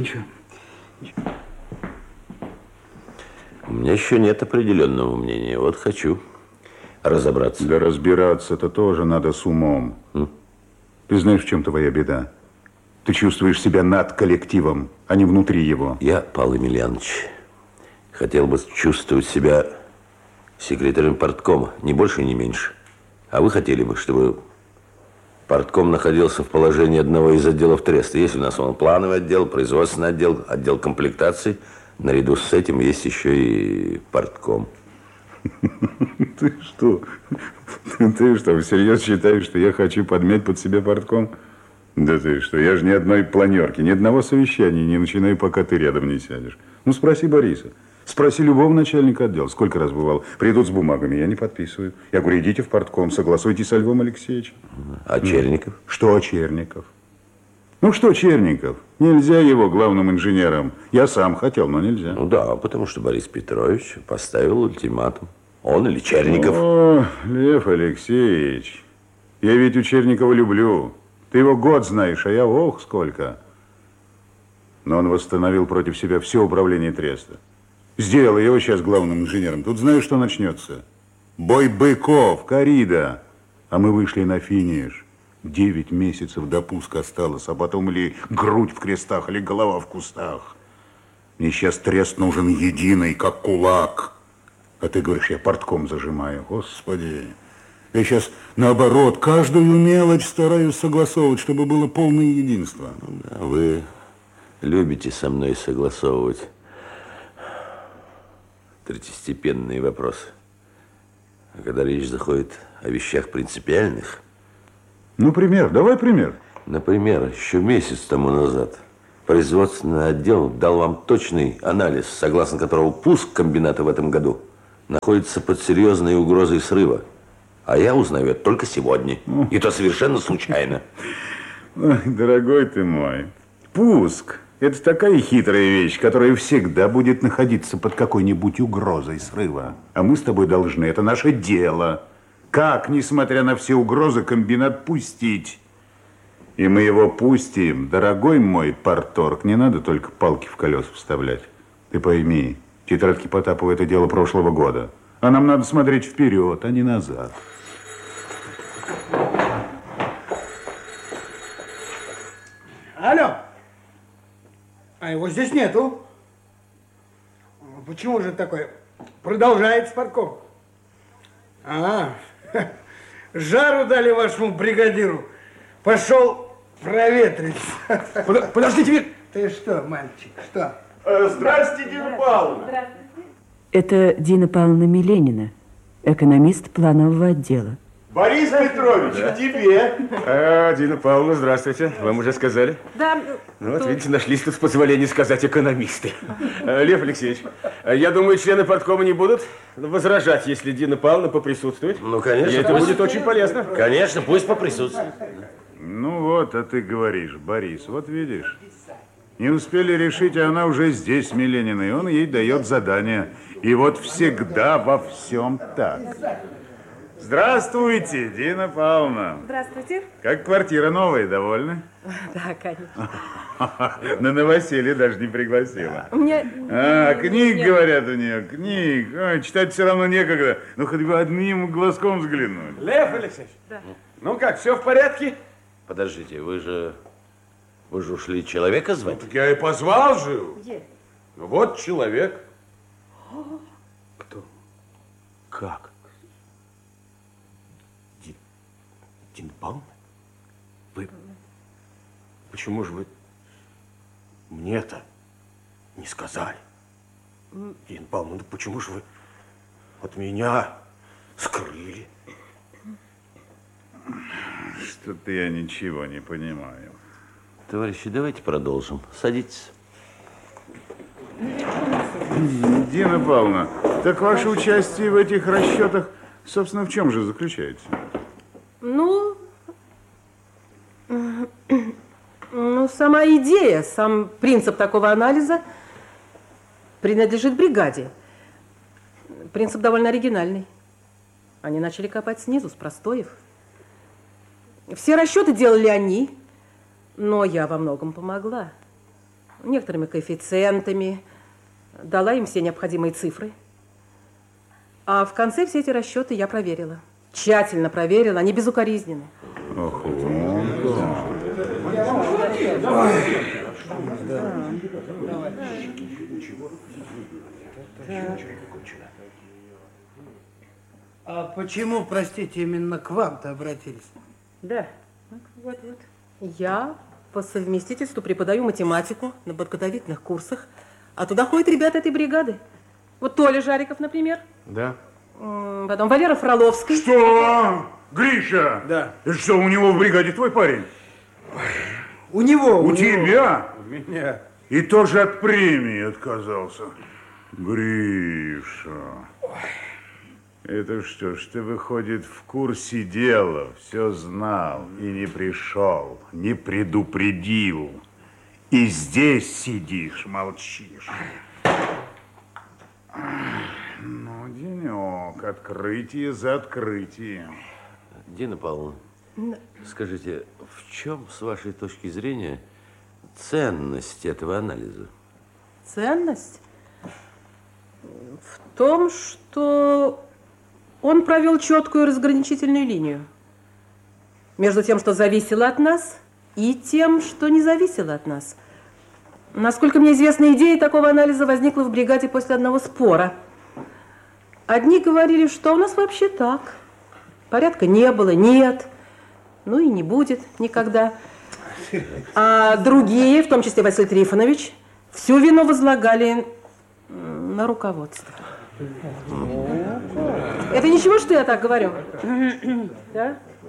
У меня еще нет определенного мнения. Вот хочу разобраться. Да разбираться-то тоже надо с умом. Ты знаешь, в чем твоя беда? Ты чувствуешь себя над коллективом, а не внутри его. Я, Павел Емельянович, хотел бы чувствовать себя секретарем парткома, ни больше, ни меньше. А вы хотели бы, чтобы партком находился в положении одного из отделов треста. Есть у нас плановый отдел, производственный отдел, отдел комплектаций. Наряду с этим есть еще и партком. Ты что? Ты что, всерьез считаешь, что я хочу подмять под себя партком? Да ты что, я же ни одной планерки, ни одного совещания не начинаю, пока ты рядом не сядешь. Ну, спроси Бориса. Спроси любого начальника отдела. Сколько раз бывало? Придут с бумагами, я не подписываю. Я говорю, идите в партком, согласуйте со Львом Алексеевичем. А Черников? Что Черников? Ну что Черников? Нельзя его главным инженером. Я сам хотел, но нельзя. Ну да, потому что Борис Петрович поставил ультиматум. Он или Черников? О, Лев Алексеевич, я ведь у Черникова люблю. Ты его год знаешь, а я ох сколько. Но он восстановил против себя все управление треста. Сделал его сейчас главным инженером. Тут знаешь, что начнется? Бой быков, коррида. А мы вышли на финиш. 9 месяцев до пуска осталось, а потом или грудь в крестах, или голова в кустах. Мне сейчас трест нужен единый, как кулак. А ты говоришь, я портком зажимаю. Господи. Я сейчас, наоборот, каждую мелочь стараюсь согласовывать, чтобы было полное единство. Ну, да, вы любите со мной согласовывать третьестепенные вопросы. А когда речь заходит о вещах принципиальных... Ну, пример, давай пример. Например, еще месяц тому назад производственный отдел дал вам точный анализ, согласно которому пуск комбината в этом году находится под серьезной угрозой срыва. А я узнаю это только сегодня. И то совершенно случайно. Ой, дорогой ты мой, пуск – это такая хитрая вещь, которая всегда будет находиться под какой-нибудь угрозой срыва. А мы с тобой должны, это наше дело. Как, несмотря на все угрозы, комбинат пустить? И мы его пустим. Дорогой мой парторг, не надо только палки в колеса вставлять. Ты пойми, тетрадки Потапова – это дело прошлого года. А нам надо смотреть вперед, а не назад. Алло. А его здесь нету. Почему же такое? Продолжается партком. Жару дали вашему бригадиру. Пошел проветрить. Подождите, Ты что, мальчик, что? Здравствуйте, Дина Павловна. Это Дина Павловна Миленина, экономист планового отдела. Борис Петрович, к тебе. Дина Павловна, здравствуйте. Вам уже сказали? Да. Ну вот, видите, нашлись тут, с позволения сказать, экономисты. Лев Алексеевич, я думаю, члены парткома не будут возражать, если Дина Павловна поприсутствует. Ну, конечно. И это будет очень полезно. Конечно, пусть поприсутствует. Ну вот, а ты говоришь, Борис, вот видишь. Не успели решить, а она уже здесь, Миленина, и он ей дает задание. И вот всегда во всем так. Здравствуйте, Дина Павловна. Здравствуйте. Как квартира новая, довольны? Да, конечно. На новоселье даже не пригласила. Мне... Книг, Нет. говорят, у нее, книг. Ой, читать все равно некогда. Ну, хоть бы одним глазком взглянуть. Лев Алексеевич, ну как, все в порядке? Подождите, вы же ушли человека звать? Так я и позвал же. Где? Ну, вот человек. Кто? Как? Дина Павловна? Вы... Почему же вы мне-то не сказали? Дина Павловна, ну почему же вы от меня скрыли? Что-то я ничего не понимаю. Товарищи, давайте продолжим. Садитесь. Дина Павловна, так ваше участие в этих расчетах, собственно, в чем же заключается? Ну, сама идея, сам принцип такого анализа принадлежит бригаде. Принцип довольно оригинальный. Они начали копать снизу, с простоев. Все расчеты делали они, но я во многом помогла. Некоторыми коэффициентами, дала им все необходимые цифры. А в конце все эти расчеты я проверила. Тщательно проверила, они безукоризненны. А почему, простите, именно к вам-то обратились? Да, вот. Я по совместительству преподаю математику на подготовительных курсах, а туда ходят ребята этой бригады. Вот Толя Жариков, например. Да. Потом Валера Фроловский. Что? Гриша? Да. Это что, у него в бригаде твой парень? У него. У тебя? У меня. И тоже от премии отказался. Гриша. Это что ж, ты, выходит, в курсе дела, все знал и не пришел, не предупредил. И здесь сидишь, молчишь. Ну, денек, открытие за открытием. Дина Павловна, скажите, в чем, с вашей точки зрения, ценность этого анализа? Ценность в том, что он провел четкую разграничительную линию между тем, что зависело от нас, и тем, что не зависело от нас. Насколько мне известно, идея такого анализа возникла в бригаде после одного спора. Одни говорили, что у нас вообще так. Порядка не было, нет, ну и не будет никогда. А другие, в том числе Василий Трифонович, всю вину возлагали на руководство. Это ничего, что я так говорю? Да?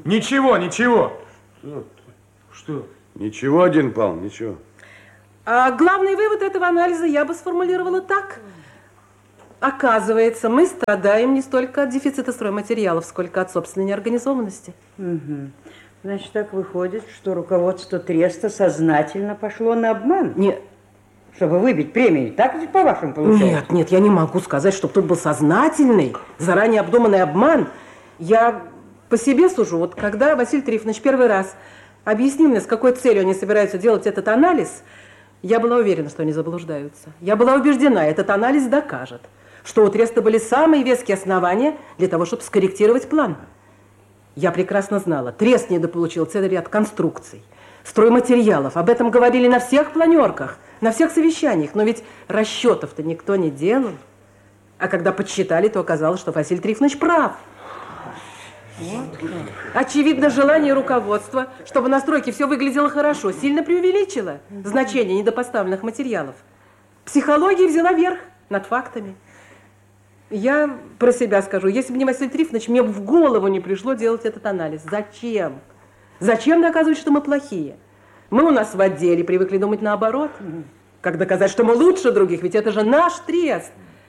Ничего, ничего. Что? Ничего, Дин Павлович, ничего. А главный вывод этого анализа я бы сформулировала так. Оказывается, мы страдаем не столько от дефицита стройматериалов, сколько от собственной неорганизованности. Угу. Значит, так выходит, что руководство треста сознательно пошло на обман? Нет. Чтобы выбить премию, так ведь по-вашему получается? Нет, я не могу сказать, чтобы тут был сознательный, заранее обдуманный обман. Я по себе сужу. Вот когда Василий Трифонович первый раз объяснил мне, с какой целью они собираются делать этот анализ, я была уверена, что они заблуждаются. Я была убеждена, этот анализ докажет, что у треста были самые веские основания для того, чтобы скорректировать план. Я прекрасно знала, трест недополучил целый ряд конструкций, стройматериалов. Об этом говорили на всех планерках, на всех совещаниях. Но ведь расчетов-то никто не делал. А когда подсчитали, то оказалось, что Василий Трифонович прав. Вот. Очевидно, желание руководства, чтобы на стройке все выглядело хорошо, сильно преувеличило значение недопоставленных материалов. Психология взяла верх над фактами. Я про себя скажу, если бы не Василий Трифонович, мне бы в голову не пришло делать этот анализ. Зачем? Зачем доказывать, что мы плохие? Мы у нас в отделе привыкли думать наоборот. Как доказать, что мы лучше других? Ведь это же наш трест.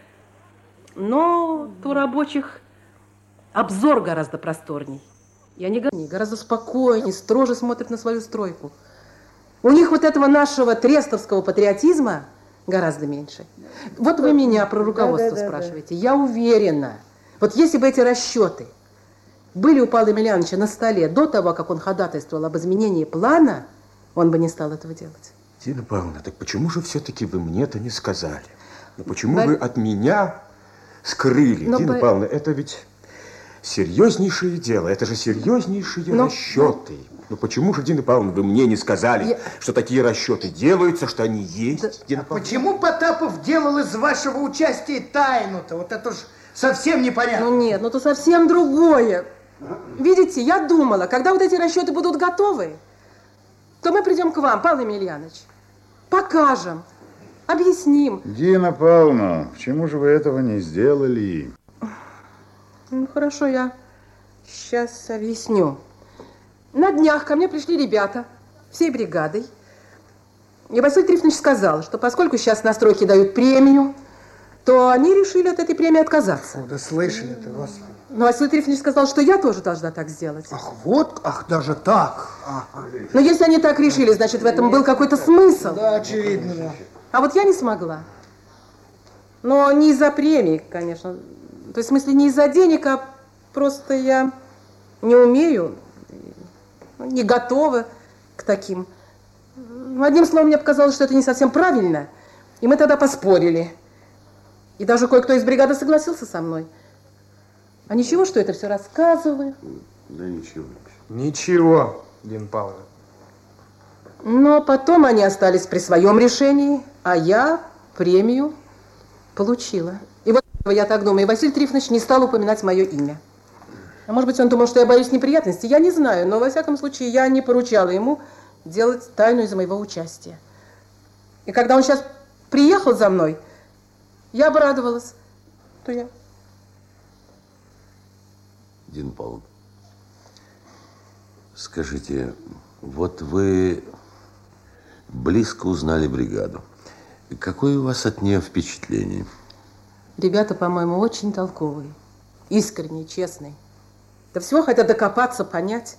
Но у рабочих обзор гораздо просторней. И они гораздо спокойнее, строже смотрят на свою стройку. У них вот этого нашего трестовского патриотизма гораздо меньше. Вот вы меня про руководство спрашиваете. Я уверена, вот если бы эти расчеты были у Павла Емельяновича на столе до того, как он ходатайствовал об изменении плана, он бы не стал этого делать. Дина Павловна, так почему же все-таки вы мне это не сказали? Ну почему вы от меня скрыли? Дина Павловна, это ведь серьезнейшее дело, это же серьезнейшие расчеты. Ну почему же, Дина Павловна, вы мне не сказали, что такие расчеты делаются, что они есть? Дина Павловна? Почему Потапов делал из вашего участия тайну-то? Вот это ж совсем непонятно. Ну нет, то совсем другое. Видите, я думала, когда вот эти расчеты будут готовы, то мы придем к вам, Павел Емельянович, покажем, объясним. Дина Павловна, почему же вы этого не сделали? Ну, хорошо, я сейчас объясню. На днях ко мне пришли ребята всей бригадой. И Василий Трифонович сказал, что поскольку сейчас на стройке дают премию, то они решили от этой премии отказаться. Да слышали-то, Господи. Но Василий Трифонович сказал, что я тоже должна так сделать. Ах, даже так. Но если они так решили, значит, в этом был какой-то смысл. Да, очевидно, да. А вот я не смогла. Но не из-за премии, конечно. То есть, в смысле, не из-за денег, а просто я не умею, не готова к таким. Одним словом, мне показалось, что это не совсем правильно. И мы тогда поспорили. И даже кое-кто из бригады согласился со мной. А ничего, что это все рассказываю? Да ничего. Ничего, Дина Павловна. Но потом они остались при своем решении, а я премию получила. И вот я так думаю, и Василий Трифонович не стал упоминать мое имя. А может быть, он думал, что я боюсь неприятностей, я не знаю, но во всяком случае я не поручала ему делать тайну из-за моего участия. И когда он сейчас приехал за мной, я обрадовалась, то я... Дина Павловна, скажите, вот вы близко узнали бригаду. Какое у вас от нее впечатление? Ребята, по-моему, очень толковые, искренние, честные. Да всего хотят докопаться, понять.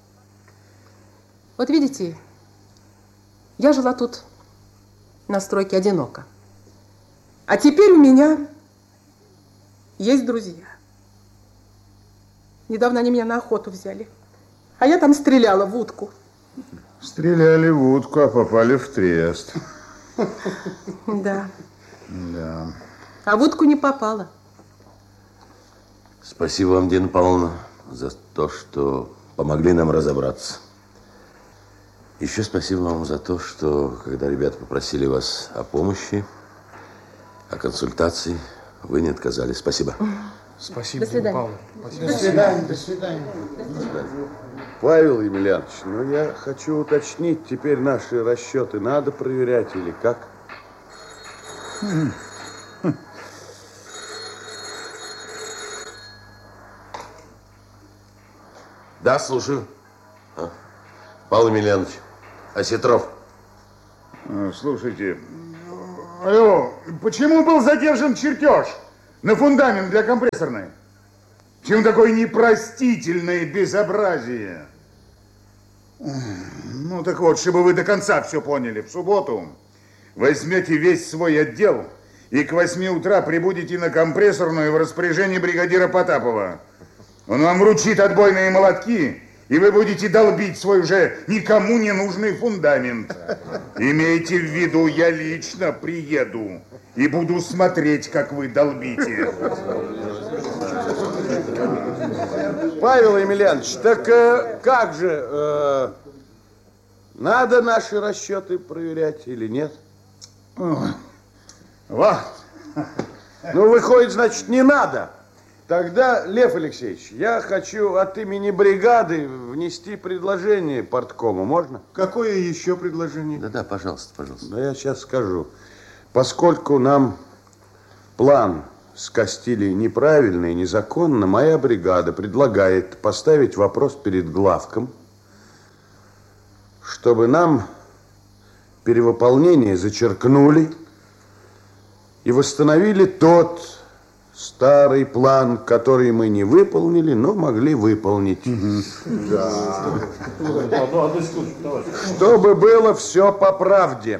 Вот видите, я жила тут на стройке одиноко. А теперь у меня есть друзья. Недавно они меня на охоту взяли. А я там стреляла в утку. Стреляли в утку, а попали в трест. Да. Да. А в утку не попала. Спасибо вам, Дина Павловна, за то, что помогли нам разобраться. Еще спасибо вам за то, что, когда ребята попросили вас о помощи, о консультации, вы не отказали. Спасибо. Спасибо, До свидания. Дина Павловна. До свидания, до свидания. Павел Емельянович, ну я хочу уточнить, теперь наши расчеты надо проверять или как? Да, слушаю. Павел Емельянович, Осетров. Слушайте, алло, почему был задержан чертеж на фундамент для компрессорной? Чем такое непростительное безобразие? Ну так вот, чтобы вы до конца все поняли, в субботу возьмете весь свой отдел и к 8 утра прибудете на компрессорную в распоряжении бригадира Потапова. Он вам вручит отбойные молотки, и вы будете долбить свой уже никому не нужный фундамент. Имейте в виду, я лично приеду и буду смотреть, как вы долбите. Павел Емельянович, так как же, надо наши расчеты проверять или нет? Вот. Ну, выходит, значит, не надо. Тогда, Лев Алексеевич, я хочу от имени бригады внести предложение парткому. Можно? Какое еще предложение? Да, пожалуйста, пожалуйста. Да, я сейчас скажу. Поскольку нам план скостили неправильно и незаконно, моя бригада предлагает поставить вопрос перед главком, чтобы нам перевыполнение зачеркнули и восстановили тот старый план, который мы не выполнили, но могли выполнить. Чтобы было все по правде.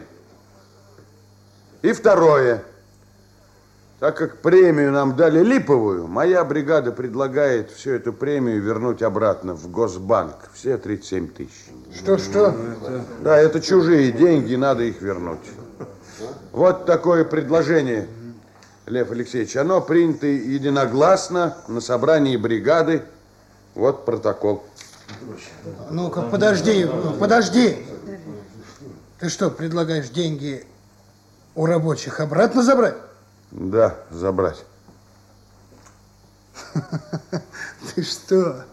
И второе. Так как премию нам дали липовую, моя бригада предлагает всю эту премию вернуть обратно в Госбанк. Все 37 тысяч. Что? Да, это чужие деньги, надо их вернуть. Вот такое предложение, Лев Алексеевич. Оно принято единогласно на собрании бригады. Вот протокол. Ну-ка, подожди. Ты что, предлагаешь деньги у рабочих обратно забрать? Да, забрать. Ты что?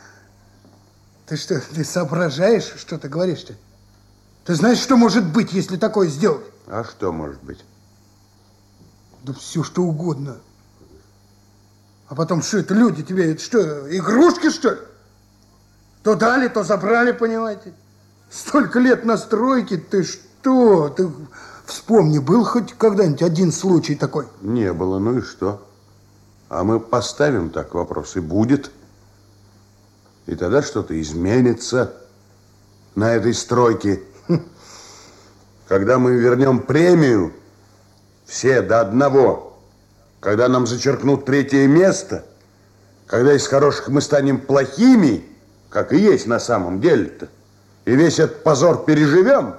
Ты соображаешь, что ты говоришь-то? Ты знаешь, что может быть, если такое сделать? А что может быть? Да все, что угодно. А потом, что это люди тебе, это что, игрушки, что ли? То дали, то забрали, понимаете? Столько лет на стройке, ты что? Ты вспомни, был хоть когда-нибудь один случай такой? Не было, ну и что? А мы поставим так вопрос, и будет. И тогда что-то изменится на этой стройке. Когда мы вернем премию, все до одного, когда нам зачеркнут 3-е место, когда из хороших мы станем плохими, как и есть на самом деле-то, и весь этот позор переживем,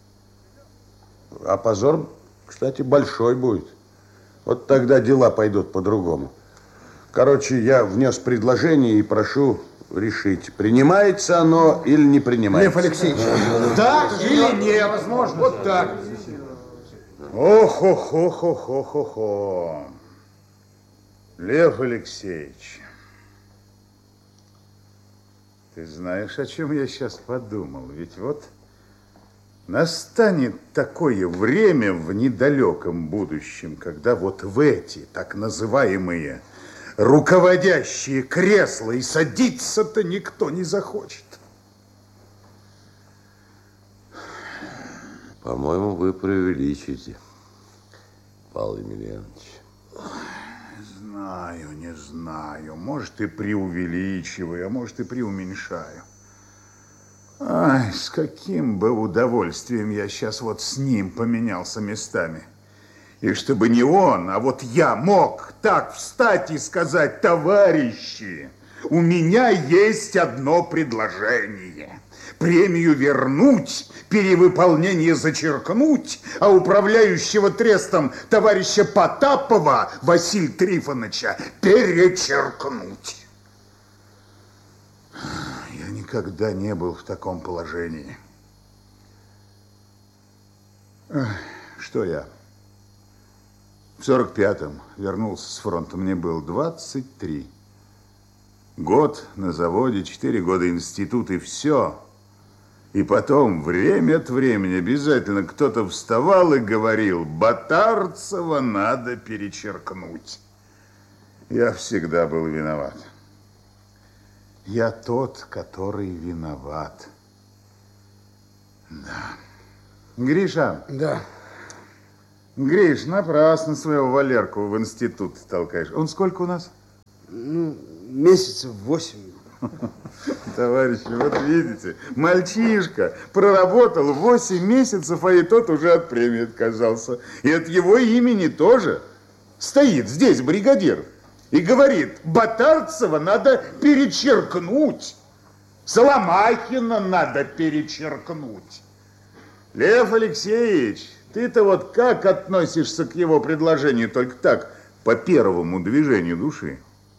а позор, кстати, большой будет. Вот тогда дела пойдут по-другому. Короче, я внес предложение и прошу решить, принимается оно или не принимается. Лев Алексеевич, Да или нет? Возможно. Вот так. Ох-ох-ох-ох-ох-ох-ох. Лев Алексеевич, ты знаешь, о чем я сейчас подумал? Ведь вот настанет такое время в недалеком будущем, когда вот в эти так называемые руководящие кресла и садиться-то никто не захочет. По-моему, вы преувеличиваете, Павел Емельянович. Не знаю. Может, и преувеличиваю, а может, и преуменьшаю. Ай, с каким бы удовольствием я сейчас вот с ним поменялся местами. И чтобы не он, а вот я мог так встать и сказать: товарищи, у меня есть одно предложение. Премию вернуть, перевыполнение зачеркнуть, а управляющего трестом товарища Потапова Василия Трифоновича перечеркнуть. Я никогда не был в таком положении. Что я? В 45-м вернулся с фронта, мне было 23. Год на заводе, 4 года институт и все. И потом, время от времени, обязательно кто-то вставал и говорил: Батарцева надо перечеркнуть. Я всегда был виноват. Я тот, который виноват. Да. Гриша. Да. Гриш, напрасно своего Валерку в институт толкаешь. Он сколько у нас? Ну, месяцев 8. Товарищи, вот видите, мальчишка проработал 8 месяцев, а и тот уже от премии отказался. И от его имени тоже. Стоит здесь бригадир и говорит, Батарцева надо перечеркнуть, Соломахина надо перечеркнуть. Лев Алексеевич, ты-то вот как относишься к его предложению? Только так, по первому движению души.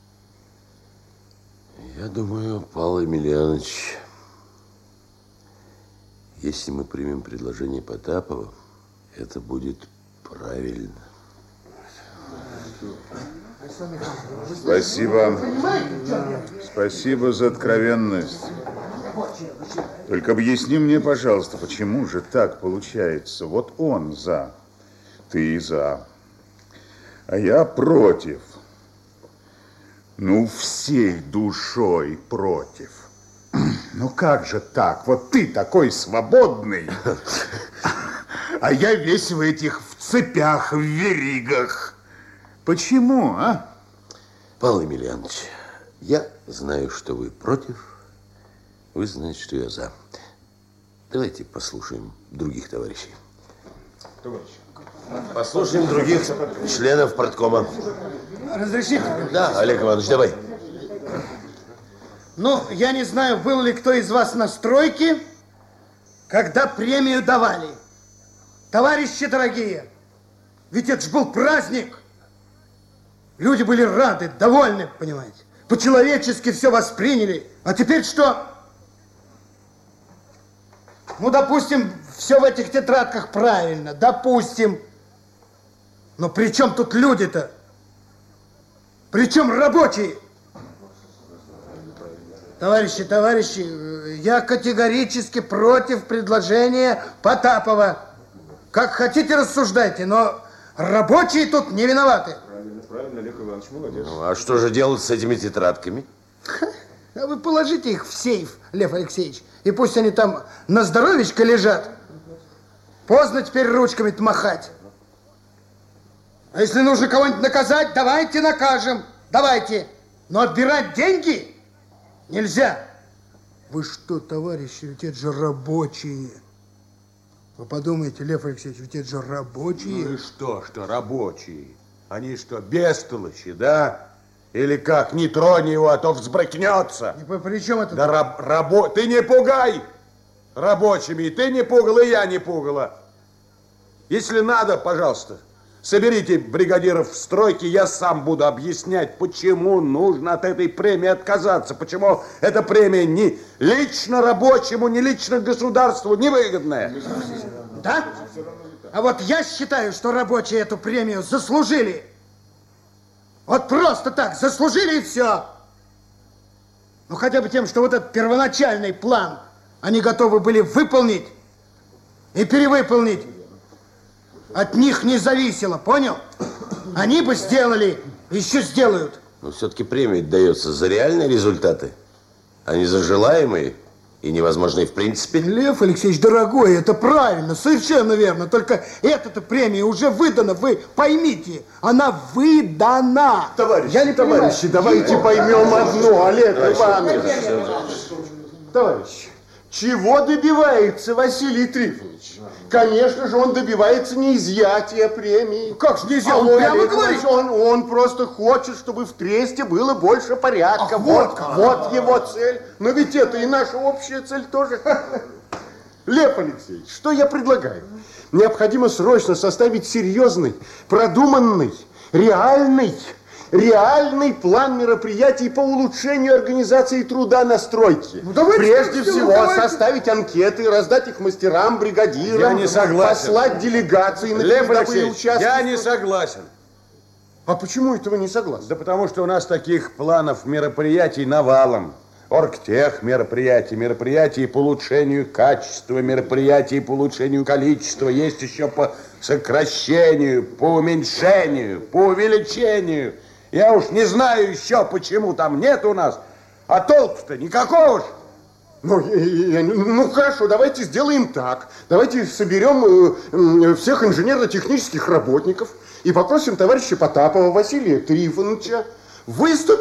Я думаю, Павел Емельянович, если мы примем предложение Потапова, это будет правильно. Спасибо. Спасибо за откровенность. Только объясни мне, пожалуйста, почему же так получается? Вот он за, ты за, а я против. Ну, всей душой против. Ну, как же так? Вот ты такой свободный, а я весь в этих в цепях, в веригах. Почему, а? Павел Емельянович, я знаю, что вы против, вы знаете, что я за. Давайте послушаем других товарищей. Послушаем других членов парткома. Разрешите? Да, Олег Иванович, давай. Ну, я не знаю, был ли кто из вас на стройке, когда премию давали. Товарищи дорогие, ведь это же был праздник. Люди были рады, довольны, понимаете. По-человечески все восприняли. А теперь что? Ну, допустим, все в этих тетрадках правильно. Допустим. Но при чем тут люди-то? При чем рабочие? Товарищи, я категорически против предложения Потапова. Как хотите, рассуждайте, но рабочие тут не виноваты. Правильно, Олег Иванович, молодец. Ну, а что же делать с этими тетрадками? А вы положите их в сейф, Лев Алексеевич, и пусть они там на здоровечко лежат. Поздно теперь ручками-то махать. А если нужно кого-нибудь наказать, давайте накажем, давайте. Но отбирать деньги нельзя. Вы что, товарищи, ведь это же рабочие. Вы подумайте, Лев Алексеевич, ведь это же рабочие. Ну и что рабочие? Они что, бестолочи, да? Или как, не тронь его, а то взбрыкнется. При чем это? Да ты не пугай рабочими, и ты не пугал, и я не пугала. Если надо, пожалуйста, соберите бригадиров в стройке, я сам буду объяснять, почему нужно от этой премии отказаться, почему эта премия ни лично рабочему, ни лично государству невыгодная. Да? А вот я считаю, что рабочие эту премию заслужили. Вот просто так, заслужили и все. Ну, хотя бы тем, что вот этот первоначальный план они готовы были выполнить и перевыполнить. От них не зависело, понял? Они бы сделали, еще сделают. Но все-таки премия дается за реальные результаты, а не за желаемые и невозможные в принципе. Лев Алексеевич, дорогой, это правильно, совершенно верно. Только эта премия уже выдана, вы поймите, она выдана. Товарищи, давайте поймем одно, Олег Иванович. Товарищи, чего добивается Василий Трифонович? Конечно же, он добивается не изъятия премии. Как же не изъятия? Он прямо говорит. Он просто хочет, чтобы в тресте было больше порядка. Вот его цель. Но ведь это и наша общая цель тоже. Лев Алексеевич, что я предлагаю? Необходимо срочно составить серьезный, продуманный, реальный план мероприятий по улучшению организации труда на стройке. Прежде всего, составить анкеты, раздать их мастерам, бригадирам. Я не согласен. Послать делегации на передовые участки. Я не согласен. А почему это вы не согласны? Да потому что у нас таких планов мероприятий навалом. Оргтех мероприятий по улучшению качества, мероприятий по улучшению количества. Есть еще по сокращению, по уменьшению, по увеличению. Я уж не знаю еще, почему там нет у нас А толку-то никакого же. Ну, хорошо, давайте сделаем так. Давайте соберем всех инженерно-технических работников и попросим товарища Потапова Василия Трифоновича выступить